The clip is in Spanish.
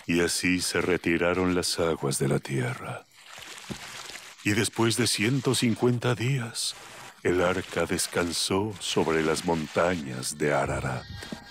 Y así se retiraron las aguas de la tierra. Y después de 150 días, el arca descansó sobre las montañas de Ararat.